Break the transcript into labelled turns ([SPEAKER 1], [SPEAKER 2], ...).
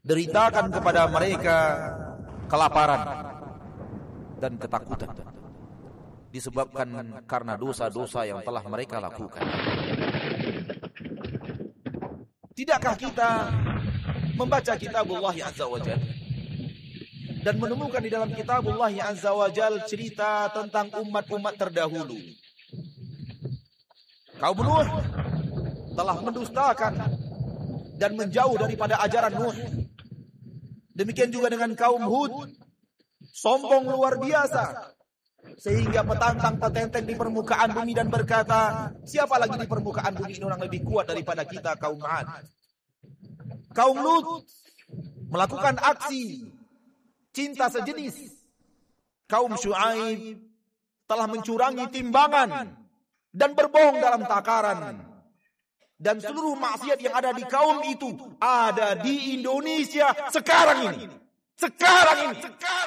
[SPEAKER 1] Deritakan kepada mereka kelaparan dan ketakutan disebabkan karena dosa-dosa yang telah mereka lakukan. Tidakkah kita membaca kitabullah azza wa jalla dan menemukan di dalam kitabullah azza wa jalla cerita tentang umat-umat terdahulu? Kaum Nuh telah mendustakan dan menjauh daripada ajaran Nuh. Demikian juga dengan kaum Hud, sombong luar biasa sehingga petantang petenteng di permukaan bumi dan berkata, siapa lagi di permukaan bumi ini orang lebih kuat daripada kita, kaum Ad. Kaum Lut melakukan aksi cinta sejenis. Kaum Syuaib telah mencurangi timbangan dan berbohong dalam takaran. Dan seluruh maksiat yang ada di kaum itu ada di Indonesia sekarang ini. Sekarang ini.